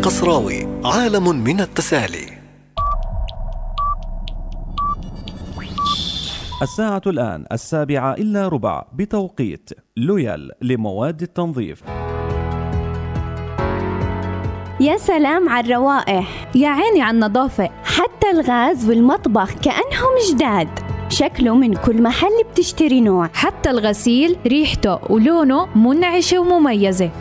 القصراوي، عالم من التسالي. الساعة الآن 7:15 بتوقيت لويال لمواد التنظيف. يا سلام على الروائح، يا عيني على النظافة، حتى الغاز والمطبخ كأنهم جداد. شكله من كل محل بتشتري نوع، حتى الغسيل ريحته ولونه منعشة ومميزة.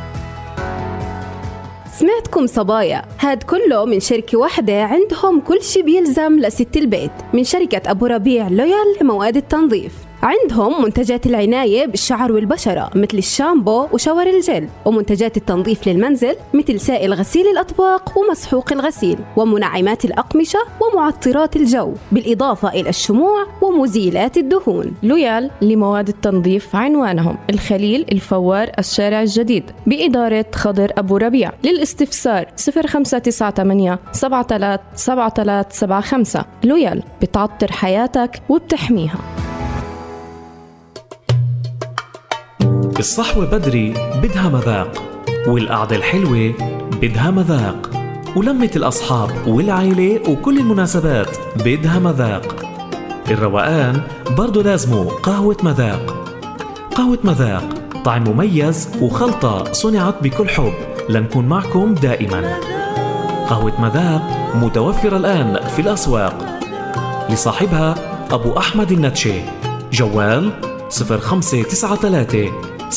سمعتكم صبايا، هاد كله من شركة واحدة عندهم كل شي بيلزم لست البيت، من شركة أبو ربيع لويال لمواد التنظيف. عندهم منتجات العناية بالشعر والبشرة مثل الشامبو وشاور الجل، ومنتجات التنظيف للمنزل مثل سائل غسيل الأطباق ومسحوق الغسيل، ومنعمات الأقمشة ومعطرات الجو، بالإضافة إلى الشموع ومزيلات الدهون. لويال لمواد التنظيف عنوانهم الخليل الفوار الشارع الجديد بإدارة خضر أبو ربيع. للاستفسار 0598 737375. لويال بتعطر حياتك وبتحميها. الصحوة بدري بدها مذاق، والقعدة الحلوة بدها مذاق، ولمة الأصحاب والعائلة وكل المناسبات بدها مذاق. الروقان برضو لازمه قهوة مذاق. قهوة مذاق طعم مميز وخلطة صنعت بكل حب لنكون معكم دائما. قهوة مذاق متوفرة الآن في الأسواق. لصاحبها أبو أحمد النتشي. جوال 0593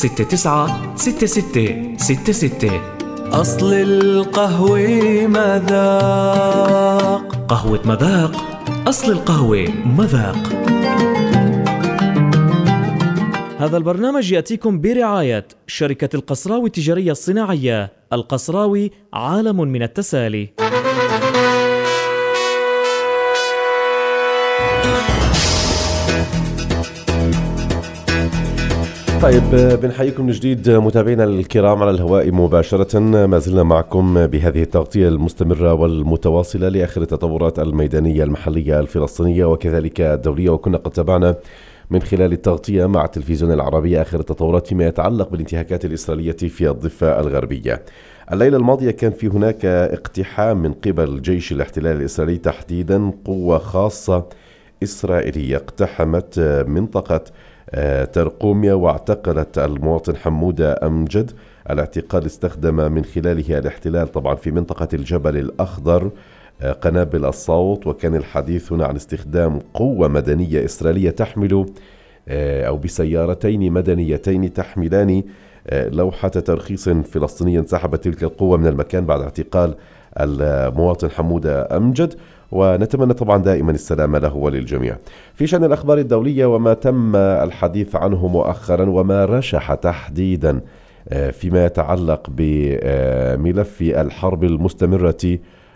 696666. أصل القهوة مذاق. قهوة مذاق، أصل القهوة مذاق. هذا البرنامج يأتيكم برعاية شركة القصراوي التجارية الصناعية. القصراوي، عالم من التسالي. طيب، بنحييكم من جديد متابعينا الكرام على الهواء مباشرة. ما زلنا معكم بهذه التغطية المستمرة والمتواصلة لآخر التطورات الميدانية المحلية الفلسطينية وكذلك الدولية، وكنا قد تابعنا من خلال التغطية مع التلفزيون العربي آخر التطورات فيما يتعلق بالانتهاكات الإسرائيلية في الضفة الغربية. الليلة الماضية كان في هناك اقتحام من قبل جيش الاحتلال الإسرائيلي، تحديدا قوة خاصة إسرائيلية اقتحمت منطقة ترقوميا واعتقلت المواطن حمودة أمجد. الاعتقال استخدم من خلاله الاحتلال طبعا في منطقة الجبل الأخضر قنابل الصوت، وكان الحديث هنا عن استخدام قوة مدنية إسرائيلية تحمل أو بسيارتين مدنيتين تحملان لوحة ترخيص فلسطيني. انسحبت تلك القوة من المكان بعد اعتقال المواطن حمودة أمجد، ونتمنى طبعا دائما السلامة له وللجميع. في شأن الأخبار الدولية وما تم الحديث عنه مؤخرا وما رشح تحديدا فيما يتعلق بملف الحرب المستمرة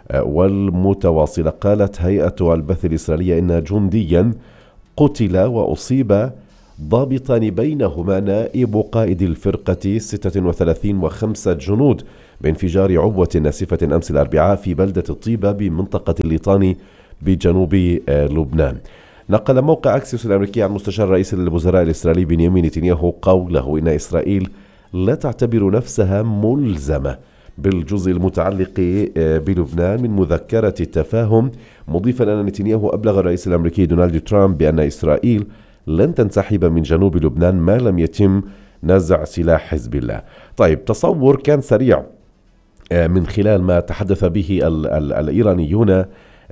والمتواصلة، قالت هيئة البث الإسرائيلية إن جنديا قتل وأصيب ضابطان بينهما نائب قائد الفرقة 36 و5 جنود بانفجار عبوة ناسفة أمس الأربعاء في بلدة الطيبة بمنطقة الليطاني بجنوب لبنان. نقل موقع أكسيوس الأمريكي عن مستشار رئيس الوزراء الإسرائيلي بنيامين نتنياهو قوله إن إسرائيل لا تعتبر نفسها ملزمة بالجزء المتعلق بلبنان من مذكرة التفاهم، مضيفا أن نتنياهو أبلغ الرئيس الأمريكي دونالد ترامب بأن إسرائيل لن تنسحب من جنوب لبنان ما لم يتم نزع سلاح حزب الله. طيب، تصور كان سريع من خلال ما تحدث به الإيرانيون،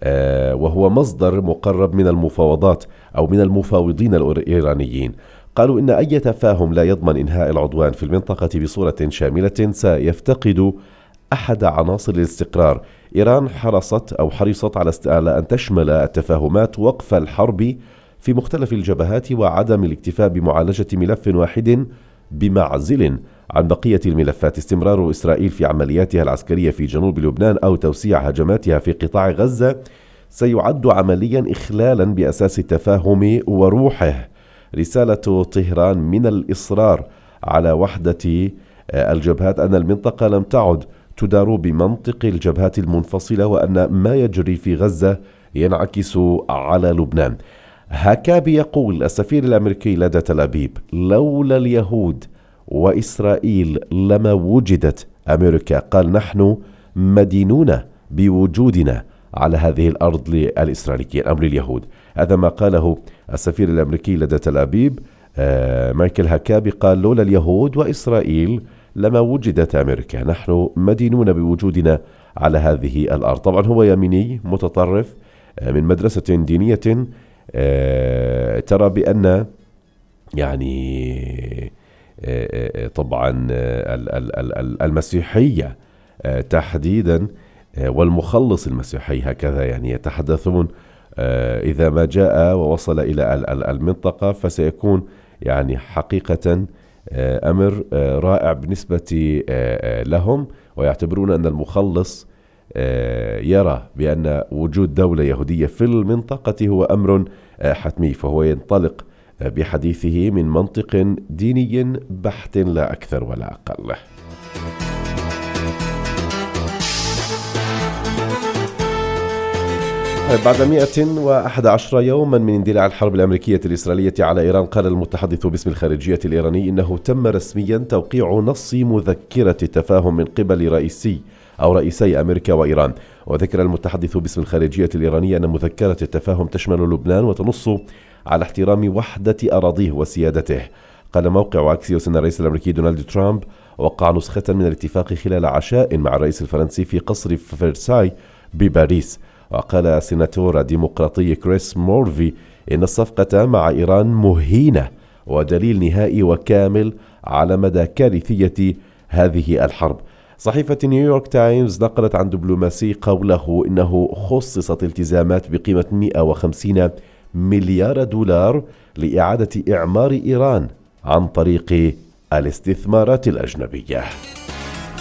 وهو مصدر مقرب من المفاوضات أو من المفاوضين الإيرانيين. قالوا إن أي تفاهم لا يضمن إنهاء العدوان في المنطقة بصورة شاملة سيفتقد أحد عناصر الاستقرار. إيران حرصت على أن تشمل التفاهمات وقف الحرب في مختلف الجبهات وعدم الاكتفاء بمعالجة ملف واحد بمعزل عن بقية الملفات. استمرار إسرائيل في عملياتها العسكرية في جنوب لبنان أو توسيع هجماتها في قطاع غزة سيعد عمليا إخلالا بأساس التفاهم وروحه. رسالة طهران من الإصرار على وحدة الجبهات أن المنطقة لم تعد تدار بمنطق الجبهات المنفصلة، وأن ما يجري في غزة ينعكس على لبنان. هكابي يقول السفير الأمريكي لدى تل أبيب: لولا اليهود وإسرائيل لما وجدت أمريكا. قال: نحن مدينون بوجودنا على هذه الأرض الإسرائيلية أم لليهود. هذا ما قاله السفير الأمريكي لدى تل أبيب مايكل هاكابي، قال: لولا اليهود وإسرائيل لما وجدت أمريكا، نحن مدينون بوجودنا على هذه الأرض. طبعا هو يميني متطرف من مدرسة دينية ترى بأن يعني طبعا المسيحية تحديدا والمخلص المسيحي هكذا يعني يتحدثون، إذا ما جاء ووصل إلى المنطقة فسيكون يعني حقيقة أمر رائع بالنسبة لهم، ويعتبرون أن المخلص يرى بأن وجود دولة يهودية في المنطقة هو أمر حتمي، فهو ينطلق بحديثه من منطق ديني بحت لا أكثر ولا أقل. بعد 111 يوما من اندلاع الحرب الأمريكية الإسرائيلية على إيران، قال المتحدث باسم الخارجية الإيراني إنه تم رسميا توقيع نص مذكرة تفاهم من قبل رئيسي أمريكا وإيران. وذكر المتحدث باسم الخارجية الإيرانية أن مذكرة التفاهم تشمل لبنان وتنص على احترام وحدة أراضيه وسيادته. قال موقع أكسيوس أن الرئيس الأمريكي دونالد ترامب وقع نسخة من الاتفاق خلال عشاء مع الرئيس الفرنسي في قصر فرساي بباريس. وقال سيناتور ديمقراطي كريس مورفي إن الصفقة مع إيران مهينة ودليل نهائي وكامل على مدى كارثية هذه الحرب. صحيفة نيويورك تايمز نقلت عن دبلوماسي قوله إنه خصصت التزامات بقيمة 150 مليار دولار لإعادة إعمار إيران عن طريق الاستثمارات الأجنبية.